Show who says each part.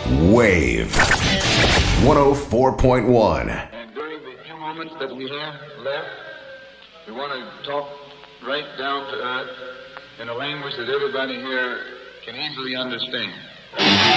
Speaker 1: Wave 104.1.
Speaker 2: And during the few moments that we have left, we want to talk right down to earth in a language that everybody here can easily understand.